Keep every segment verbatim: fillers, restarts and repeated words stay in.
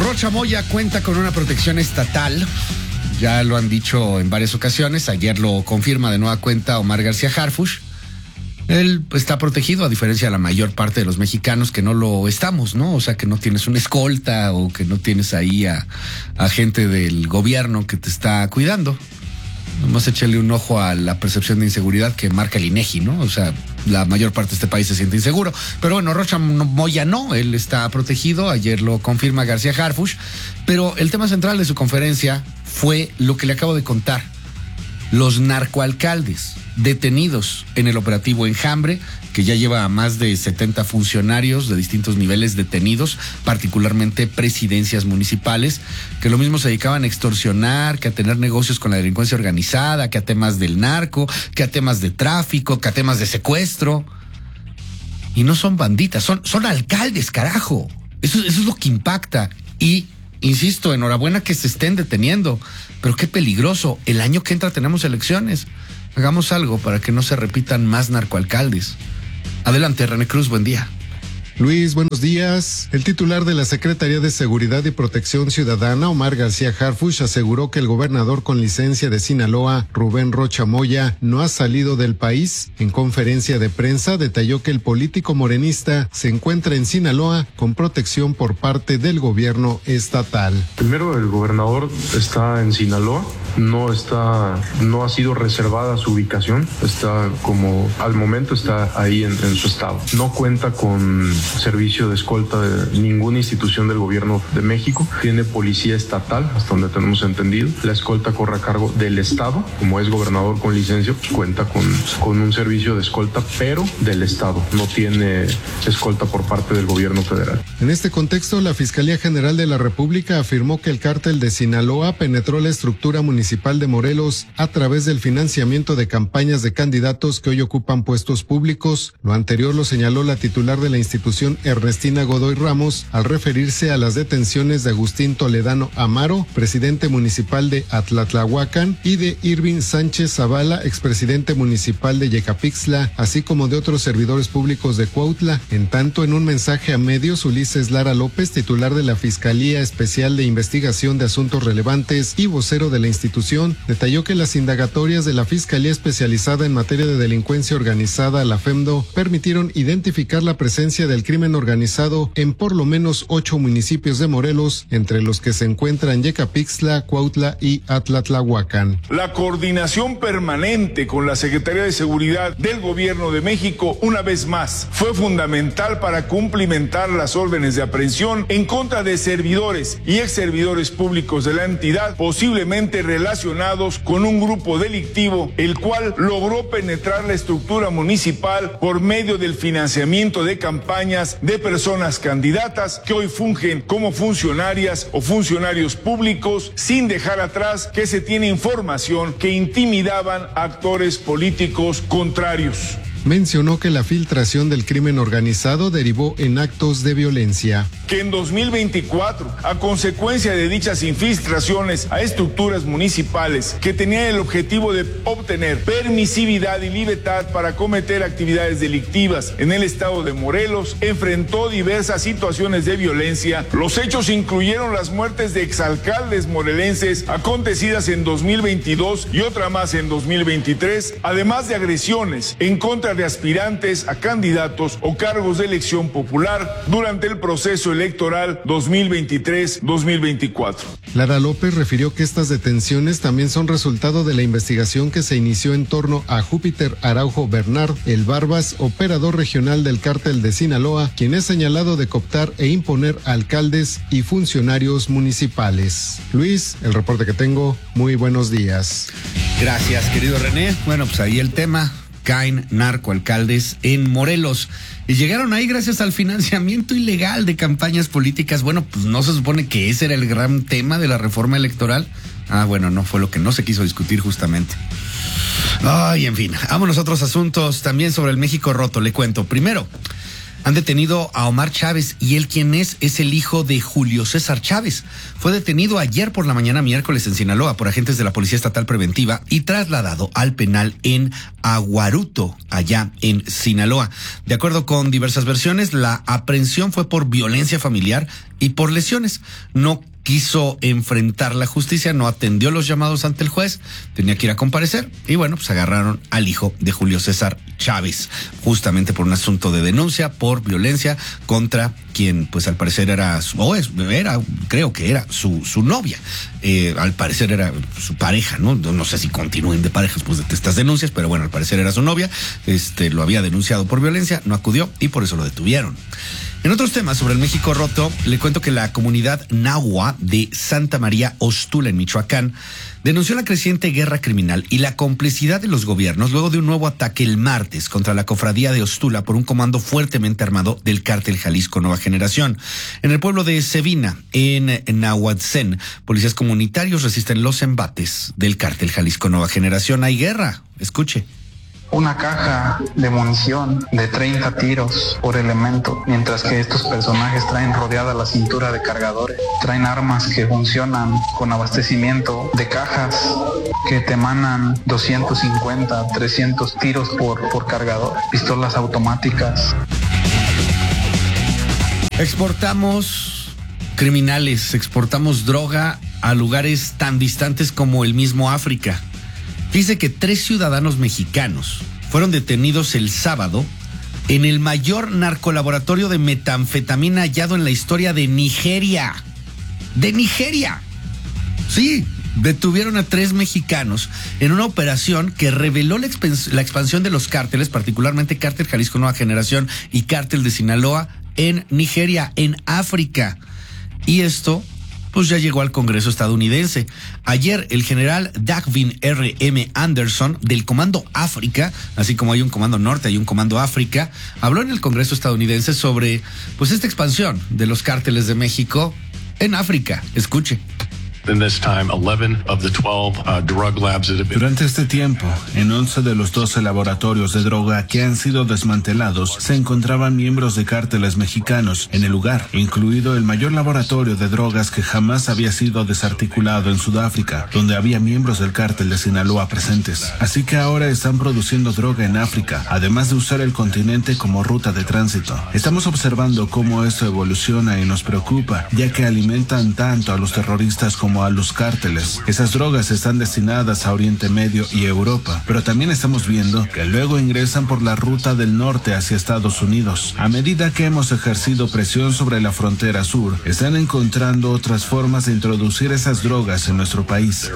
Rocha Moya cuenta con una protección estatal. Ya lo han dicho en varias ocasiones. Ayer lo confirma de nueva cuenta Omar García Harfuch. Él está protegido, a diferencia de la mayor parte de los mexicanos que no lo estamos, ¿no? O sea, que no tienes una escolta o que no tienes ahí a, a gente del gobierno que te está cuidando. Nomás échale un ojo a la percepción de inseguridad que marca el INEGI, ¿no? O sea, la mayor parte de este país se siente inseguro. Pero bueno, Rocha Moya no, él está protegido. Ayer lo confirma García Harfuch. Pero el tema central de su conferencia fue lo que le acabo de contar. Los narcoalcaldes detenidos en el operativo Enjambre, que ya lleva a más de setenta funcionarios de distintos niveles detenidos, particularmente presidencias municipales, que lo mismo se dedicaban a extorsionar, que a tener negocios con la delincuencia organizada, que a temas del narco, que a temas de tráfico, que a temas de secuestro. Y no son banditas, son, son alcaldes, carajo. Eso, eso es lo que impacta. Y, insisto, enhorabuena que se estén deteniendo, pero qué peligroso. El año que entra tenemos elecciones. Hagamos algo para que no se repitan más narcoalcaldes. Adelante, René Cruz, buen día. Luis, buenos días. El titular de la Secretaría de Seguridad y Protección Ciudadana, Omar García Harfuch, aseguró que el gobernador con licencia de Sinaloa, Rubén Rocha Moya, no ha salido del país. En conferencia de prensa detalló que el político morenista se encuentra en Sinaloa con protección por parte del gobierno estatal. Primero, el gobernador está en Sinaloa. No está, no ha sido reservada su ubicación, está como, al momento está ahí en, en su estado. No cuenta con servicio de escolta de ninguna institución del gobierno de México, tiene policía estatal, hasta donde tenemos entendido. La escolta corre a cargo del estado, como es gobernador con licencia, pues cuenta con, con un servicio de escolta, pero del estado, no tiene escolta por parte del gobierno federal. En este contexto, la Fiscalía General de la República afirmó que el cártel de Sinaloa penetró la estructura municipal municipal de Morelos a través del financiamiento de campañas de candidatos que hoy ocupan puestos públicos. Lo anterior lo señaló la titular de la institución, Ernestina Godoy Ramos, al referirse a las detenciones de Agustín Toledano Amaro, presidente municipal de Atlatlahuacán, y de Irving Sánchez Zavala, expresidente municipal de Yecapixtla, así como de otros servidores públicos de Cuautla. En tanto, en un mensaje a medios, Ulises Lara López, titular de la Fiscalía Especial de Investigación de Asuntos Relevantes y vocero de la institución, detalló que las indagatorias de la Fiscalía Especializada en Materia de Delincuencia Organizada, la FEMDO, permitieron identificar la presencia del crimen organizado en por lo menos ocho municipios de Morelos, entre los que se encuentran Yecapixtla, Cuautla y Atlatlahuacán. La coordinación permanente con la Secretaría de Seguridad del Gobierno de México, una vez más, fue fundamental para cumplimentar las órdenes de aprehensión en contra de servidores y ex servidores públicos de la entidad, posiblemente relacionados con un grupo delictivo, el cual logró penetrar la estructura municipal por medio del financiamiento de campañas de personas candidatas que hoy fungen como funcionarias o funcionarios públicos, sin dejar atrás que se tiene información que intimidaban a actores políticos contrarios. Mencionó que la filtración del crimen organizado derivó en actos de violencia. Que en dos mil veinticuatro, a consecuencia de dichas infiltraciones a estructuras municipales que tenían el objetivo de obtener permisividad y libertad para cometer actividades delictivas en el estado de Morelos, enfrentó diversas situaciones de violencia. Los hechos incluyeron las muertes de exalcaldes morelenses acontecidas en dos mil veintidós y otra más en dos mil veintitrés, además de agresiones en contra de aspirantes a candidatos o cargos de elección popular durante el proceso electoral dos mil veintitrés dos mil veinticuatro. Lara López refirió que estas detenciones también son resultado de la investigación que se inició en torno a Júpiter Araujo Bernard, el Barbas, operador regional del cártel de Sinaloa, quien es señalado de cooptar e imponer alcaldes y funcionarios municipales. Luis, el reporte que tengo, muy buenos días. Gracias, querido René. Bueno, pues ahí el tema. Caen narcoalcaldes en Morelos. Y llegaron ahí gracias al financiamiento ilegal de campañas políticas. Bueno, pues no se supone que ese era el gran tema de la reforma electoral. Ah, bueno, no fue lo que no se quiso discutir justamente. Ay, en fin, vámonos a otros asuntos también sobre el México roto. Le cuento. Primero, Han detenido a Omar Chávez y él quien es, es el hijo de Julio César Chávez. Fue detenido ayer por la mañana miércoles en Sinaloa por agentes de la Policía Estatal Preventiva y trasladado al penal en Aguaruto, allá en Sinaloa. De acuerdo con diversas versiones, la aprehensión fue por violencia familiar y por lesiones. No quiso enfrentar la justicia, no atendió los llamados ante el juez, tenía que ir a comparecer y bueno, pues agarraron al hijo de Julio César Chávez, justamente por un asunto de denuncia por violencia contra quien pues al parecer era, su, o es, era, creo que era su, su novia, eh, al parecer era su pareja, ¿no? No sé si continúen de parejas pues de estas denuncias, pero bueno, al parecer era su novia, este, lo había denunciado por violencia, no acudió y por eso lo detuvieron. En otros temas sobre el México roto, le cuento que la comunidad nahua de Santa María Ostula, en Michoacán, denunció la creciente guerra criminal y la complicidad de los gobiernos luego de un nuevo ataque el martes contra la cofradía de Ostula por un comando fuertemente armado del cártel Jalisco Nueva Generación. En el pueblo de Sevina, en Nahuatzén, policías comunitarios resisten los embates del cártel Jalisco Nueva Generación. Hay guerra, escuche. Una caja de munición de treinta tiros por elemento, mientras que estos personajes traen rodeada la cintura de cargadores, traen armas que funcionan con abastecimiento de cajas que te emanan doscientos cincuenta, trescientos tiros por, por cargador, pistolas automáticas. Exportamos criminales, exportamos droga a lugares tan distantes como el mismo África. Dice que tres ciudadanos mexicanos fueron detenidos el sábado en el mayor narcolaboratorio de metanfetamina hallado en la historia de Nigeria. ¡De Nigeria! Sí, detuvieron a tres mexicanos en una operación que reveló la, expens- la expansión de los cárteles, particularmente Cártel Jalisco Nueva Generación y Cártel de Sinaloa en Nigeria, en África. Y esto pues ya llegó al Congreso estadounidense. Ayer el general Dagvin R M Anderson del Comando África, así como hay un Comando Norte, hay un Comando África, habló en el Congreso estadounidense sobre pues esta expansión de los cárteles de México en África. Escuche. Durante este tiempo, en once de los doce laboratorios de droga que han sido desmantelados, se encontraban miembros de cárteles mexicanos en el lugar, incluido el mayor laboratorio de drogas que jamás había sido desarticulado en Sudáfrica, donde había miembros del cártel de Sinaloa presentes. Así que ahora están produciendo droga en África, además de usar el continente como ruta de tránsito. Estamos observando cómo esto evoluciona y nos preocupa, ya que alimentan tanto a los terroristas como a los cárteles. Esas drogas están destinadas a Oriente Medio y Europa, pero también estamos viendo que luego ingresan por la ruta del norte hacia Estados Unidos. A medida que hemos ejercido presión sobre la frontera sur, están encontrando otras formas de introducir esas drogas en nuestro país.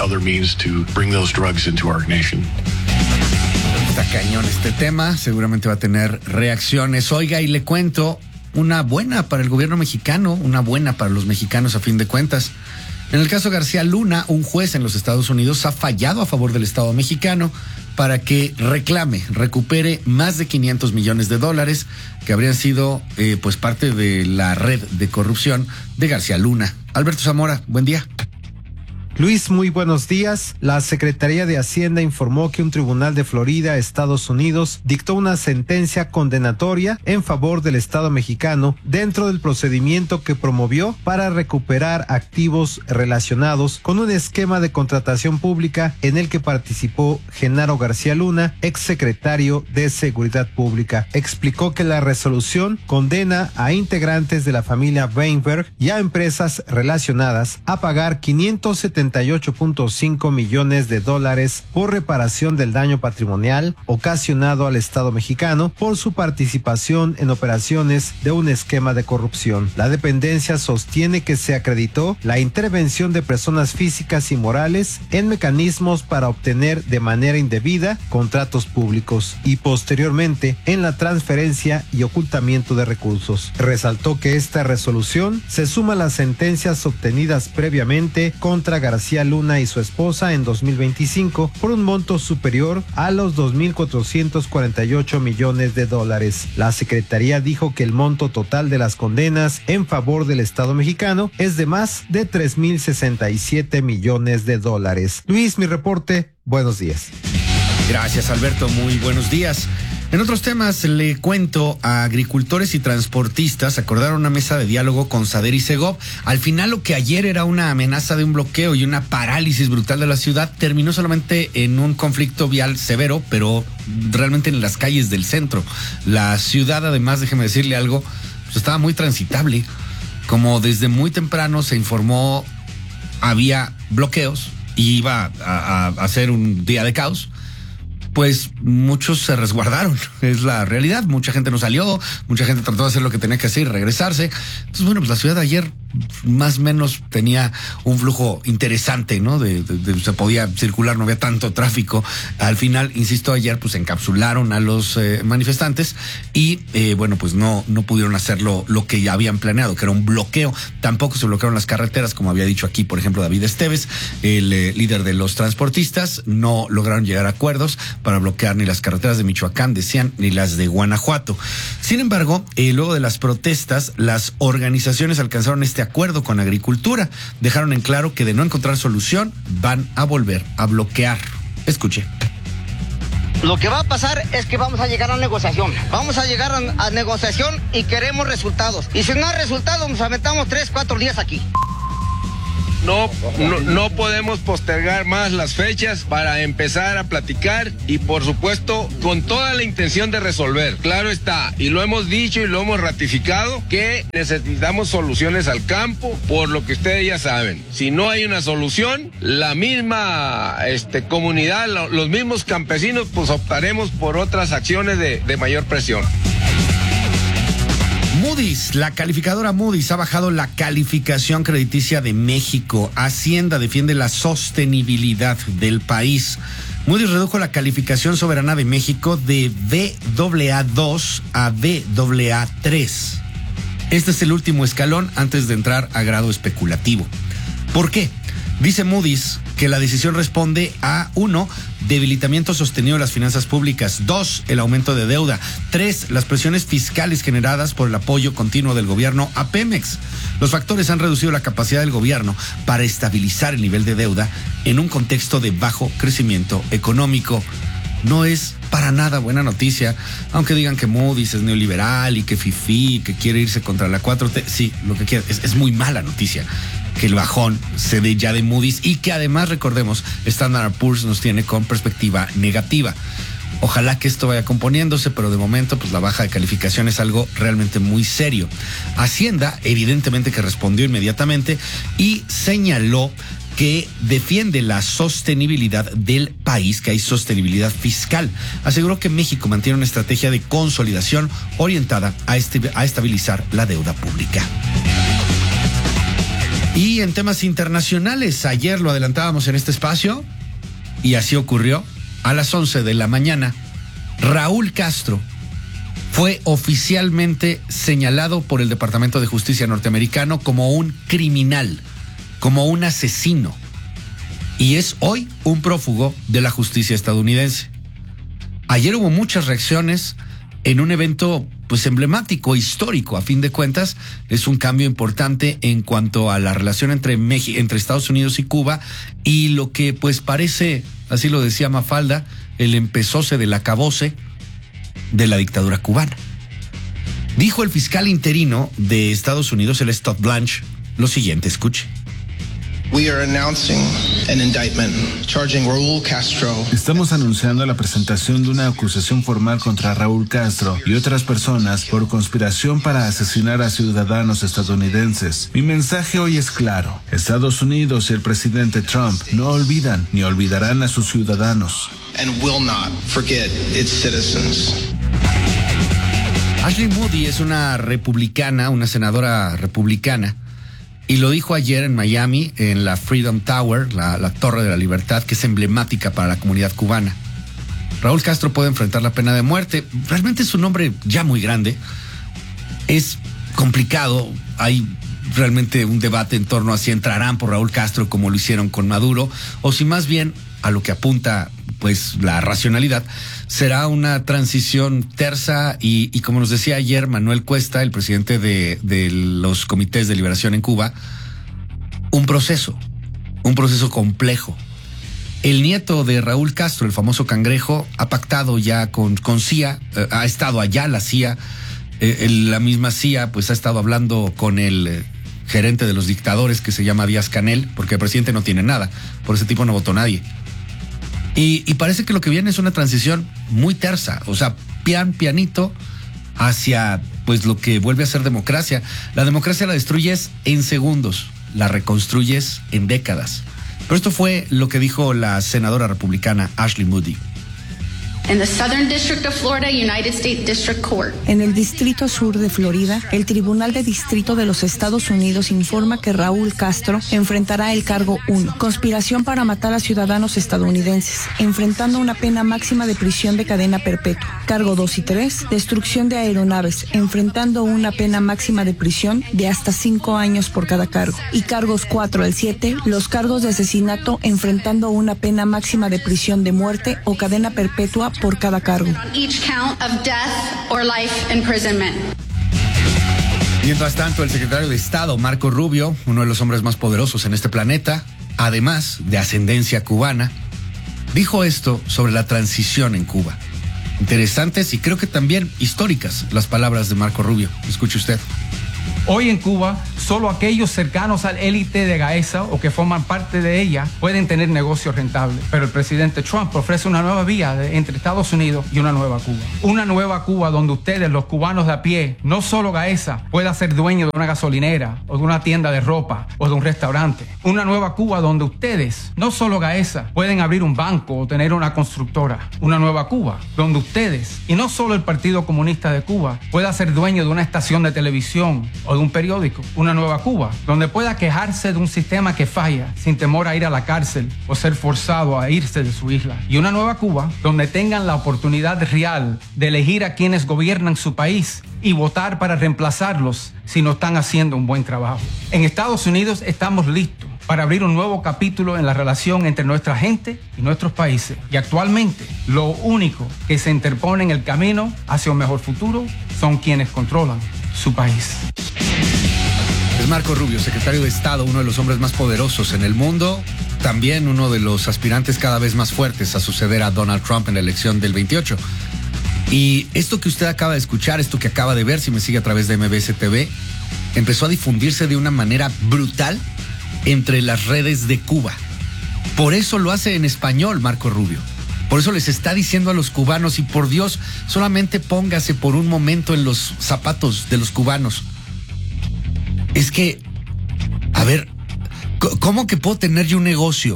Está cañón este tema, seguramente va a tener reacciones. Oiga, y le cuento una buena para el gobierno mexicano, una buena para los mexicanos a fin de cuentas. En el caso García Luna, un juez en los Estados Unidos ha fallado a favor del Estado mexicano para que reclame, recupere más de quinientos millones de dólares que habrían sido eh, pues parte de la red de corrupción de García Luna. Alberto Zamora, buen día. Luis, muy buenos días. La Secretaría de Hacienda informó que un tribunal de Florida, Estados Unidos, dictó una sentencia condenatoria en favor del Estado mexicano dentro del procedimiento que promovió para recuperar activos relacionados con un esquema de contratación pública en el que participó Genaro García Luna, exsecretario de Seguridad Pública. Explicó que la resolución condena a integrantes de la familia Weinberg y a empresas relacionadas a pagar quinientos setenta y ocho punto cinco millones de dólares por reparación del daño patrimonial ocasionado al Estado mexicano por su participación en operaciones de un esquema de corrupción. La dependencia sostiene que se acreditó la intervención de personas físicas y morales en mecanismos para obtener de manera indebida contratos públicos y posteriormente en la transferencia y ocultamiento de recursos. Resaltó que esta resolución se suma a las sentencias obtenidas previamente contra García Luna y su esposa en dos mil veinticinco por un monto superior a los dos mil cuatrocientos cuarenta y ocho millones de dólares. La Secretaría dijo que el monto total de las condenas en favor del Estado mexicano es de más de tres mil sesenta y siete millones de dólares. Luis, mi reporte, buenos días. Gracias, Alberto, muy buenos días. En otros temas, le cuento, a agricultores y transportistas acordaron una mesa de diálogo con Sader y Segov. Al final, lo que ayer era una amenaza de un bloqueo y una parálisis brutal de la ciudad terminó solamente en un conflicto vial severo, pero realmente en las calles del centro. La ciudad, además, déjeme decirle algo, pues estaba muy transitable. Como desde muy temprano se informó, había bloqueos y iba a, a, a ser un día de caos. Pues muchos se resguardaron, es la realidad. Mucha gente no salió, mucha gente trató de hacer lo que tenía que hacer y regresarse. Entonces, bueno, pues la ciudad de ayer más o menos tenía un flujo interesante, ¿no? De, de, de, se podía circular, no había tanto tráfico. Al final, insisto, ayer pues encapsularon a los eh, manifestantes y, eh, bueno, pues no, no pudieron hacer lo, lo que ya habían planeado, que era un bloqueo. Tampoco se bloquearon las carreteras, como había dicho aquí, por ejemplo, David Esteves, el eh, líder de los transportistas. No lograron llegar a acuerdos para bloquear ni las carreteras de Michoacán, decían, ni las de Guanajuato. Sin embargo, eh, luego de las protestas, las organizaciones alcanzaron este acuerdo con Agricultura. Dejaron en claro que de no encontrar solución, van a volver a bloquear. Escuche. Lo que va a pasar es que vamos a llegar a negociación. Vamos a llegar a, a negociación y queremos resultados. Y si no hay resultados, nos aventamos tres, cuatro días aquí. No, no, no podemos postergar más las fechas para empezar a platicar y, por supuesto, con toda la intención de resolver. Claro está, y lo hemos dicho y lo hemos ratificado, que necesitamos soluciones al campo, por lo que ustedes ya saben. Si no hay una solución, la misma este, comunidad, lo, los mismos campesinos, pues optaremos por otras acciones de, de mayor presión. Moody's, la calificadora Moody's ha bajado la calificación crediticia de México. Hacienda defiende la sostenibilidad del país. Moody's redujo la calificación soberana de México de B A A dos a B A A tres. Este es el último escalón antes de entrar a grado especulativo. ¿Por qué? Dice Moody's que la decisión responde a, uno, debilitamiento sostenido de las finanzas públicas; dos, el aumento de deuda; tres, las presiones fiscales generadas por el apoyo continuo del gobierno a Pemex. Los factores han reducido la capacidad del gobierno para estabilizar el nivel de deuda en un contexto de bajo crecimiento económico. No es para nada buena noticia, aunque digan que Moody's es neoliberal y que fifí, que quiere irse contra la cuatro T. Sí, lo que quiere, es, es muy mala noticia que el bajón se dé ya de Moody's y que además, recordemos, Standard and Poor's nos tiene con perspectiva negativa. Ojalá que esto vaya componiéndose, pero de momento pues la baja de calificación es algo realmente muy serio. Hacienda evidentemente que respondió inmediatamente y señaló que defiende la sostenibilidad del país, que hay sostenibilidad fiscal. Aseguró que México mantiene una estrategia de consolidación orientada a, este, a estabilizar la deuda pública. Y en temas internacionales, ayer lo adelantábamos en este espacio y así ocurrió. A las once de la mañana, Raúl Castro fue oficialmente señalado por el Departamento de Justicia norteamericano como un criminal, como un asesino, y es hoy un prófugo de la justicia estadounidense. Ayer hubo muchas reacciones en un evento pues emblemático, histórico. A fin de cuentas, es un cambio importante en cuanto a la relación entre México, entre Estados Unidos y Cuba, y lo que pues parece, así lo decía Mafalda, el empezóse del acabose de la dictadura cubana. Dijo el fiscal interino de Estados Unidos, el Todd Blanche, lo siguiente, escuche. We are announcing an indictment charging Raúl Castro. Estamos anunciando la presentación de una acusación formal contra Raúl Castro y otras personas por conspiración para asesinar a ciudadanos estadounidenses. Mi mensaje hoy es claro. Estados Unidos y el presidente Trump no olvidan ni olvidarán a sus ciudadanos. And will not forget its citizens. Ashley Moody es una republicana, una senadora republicana, y lo dijo ayer en Miami, en la Freedom Tower, la, la Torre de la Libertad, que es emblemática para la comunidad cubana. Raúl Castro puede enfrentar la pena de muerte. Realmente es un hombre ya muy grande. Es complicado. Hay realmente un debate en torno a si entrarán por Raúl Castro como lo hicieron con Maduro, o si más bien, a lo que apunta pues la racionalidad, será una transición tersa y, y como nos decía ayer Manuel Cuesta, el presidente de, de los comités de liberación en Cuba, un proceso, un proceso complejo. El nieto de Raúl Castro, el famoso Cangrejo, ha pactado ya con, con C I A, eh, ha estado allá la C I A, eh, el, la misma C I A pues ha estado hablando con el eh, gerente de los dictadores que se llama Díaz Canel, porque el presidente no tiene nada, por ese tipo no votó nadie. Y, y parece que lo que viene es una transición muy tersa, o sea, pian, pianito, hacia pues lo que vuelve a ser democracia. La democracia la destruyes en segundos, la reconstruyes en décadas. Pero esto fue lo que dijo la senadora republicana Ashley Moody. In the Southern District of Florida, United States District Court. En el Distrito Sur de Florida, el Tribunal de Distrito de los Estados Unidos informa que Raúl Castro enfrentará el cargo uno, conspiración para matar a ciudadanos estadounidenses, enfrentando una pena máxima de prisión de cadena perpetua. Cargo dos y tres, destrucción de aeronaves, enfrentando una pena máxima de prisión de hasta cinco años por cada cargo. Y cargos cuatro al siete, los cargos de asesinato, enfrentando una pena máxima de prisión de muerte o cadena perpetua por cada cargo. Mientras tanto, el secretario de Estado, Marco Rubio, uno de los hombres más poderosos en este planeta, además de ascendencia cubana, dijo esto sobre la transición en Cuba. Interesantes y creo que también históricas las palabras de Marco Rubio. Escuche usted. Hoy en Cuba, solo aquellos cercanos al élite de Gaesa o que forman parte de ella pueden tener negocios rentables. Pero el presidente Trump ofrece una nueva vía de, entre Estados Unidos y una nueva Cuba. Una nueva Cuba donde ustedes, los cubanos de a pie, no solo Gaesa, pueda ser dueño de una gasolinera o de una tienda de ropa o de un restaurante. Una nueva Cuba donde ustedes, no solo Gaesa, pueden abrir un banco o tener una constructora. Una nueva Cuba donde ustedes, y no solo el Partido Comunista de Cuba, pueda ser dueño de una estación de televisión o de un periódico. Una nueva Cuba donde pueda quejarse de un sistema que falla sin temor a ir a la cárcel o ser forzado a irse de su isla. Y una nueva Cuba donde tengan la oportunidad real de elegir a quienes gobiernan su país y votar para reemplazarlos si no están haciendo un buen trabajo. En Estados Unidos estamos listos para abrir un nuevo capítulo en la relación entre nuestra gente y nuestros países. Y actualmente, lo único que se interpone en el camino hacia un mejor futuro son quienes controlan su país. Es Marco Rubio, secretario de Estado, uno de los hombres más poderosos en el mundo, también uno de los aspirantes cada vez más fuertes a suceder a Donald Trump en la elección del veintiocho. Y esto que usted acaba de escuchar, esto que acaba de ver, si me sigue a través de M B S T V, empezó a difundirse de una manera brutal entre las redes de Cuba. Por eso lo hace en español Marco Rubio. Por eso les está diciendo a los cubanos, y por Dios, solamente póngase por un momento en los zapatos de los cubanos. Es que, a ver, ¿cómo que puedo tener yo un negocio?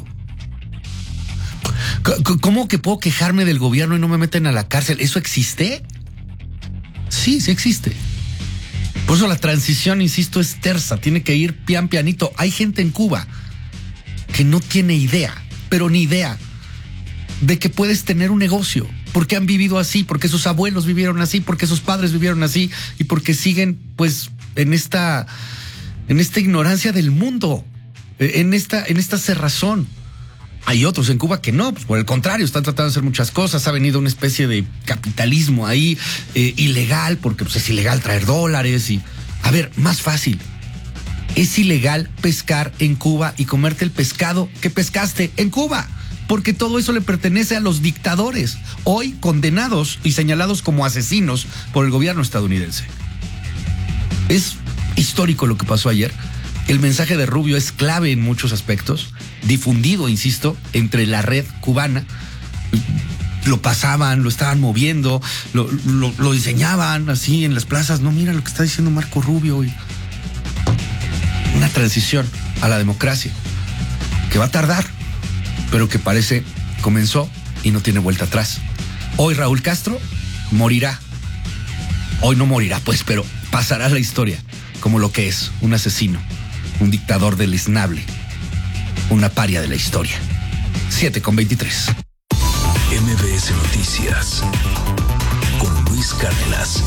¿Cómo que puedo quejarme del gobierno y no me meten a la cárcel? ¿Eso existe? Sí, sí existe. Por eso la transición, insisto, es tersa, tiene que ir pian pianito. Hay gente en Cuba que no tiene idea, pero ni idea, de que puedes tener un negocio, porque han vivido así, porque sus abuelos vivieron así, porque sus padres vivieron así, y porque siguen, pues, en esta, en esta ignorancia del mundo, en esta, en esta cerrazón. Hay otros en Cuba que no, pues por el contrario, están tratando de hacer muchas cosas. Ha venido una especie de capitalismo ahí, eh, ilegal, porque pues, es ilegal traer dólares y... A ver, más fácil. Es ilegal pescar en Cuba y comerte el pescado que pescaste en Cuba, porque todo eso le pertenece a los dictadores, hoy condenados y señalados como asesinos por el gobierno estadounidense. Es histórico lo que pasó ayer. El mensaje de Rubio es clave en muchos aspectos, difundido, insisto, entre la red cubana. Lo pasaban, lo estaban moviendo, lo, lo, lo enseñaban así en las plazas. No, mira lo que está diciendo Marco Rubio. Y una transición a la democracia que va a tardar, pero que parece comenzó y no tiene vuelta atrás. Hoy Raúl Castro morirá. Hoy no morirá, pues, pero pasará a la historia como lo que es, un asesino, un dictador deleznable, una paria de la historia. siete con veintitrés. M B S Noticias con Luis Cárdenas.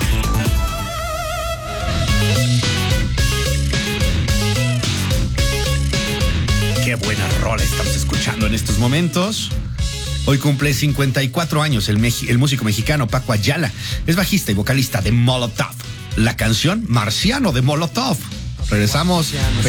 Qué buena rola estamos escuchando en estos momentos. Hoy cumple cincuenta y cuatro años el, meji- el músico mexicano Paco Ayala. Es bajista y vocalista de Molotov. La canción Marciano de Molotov. Regresamos.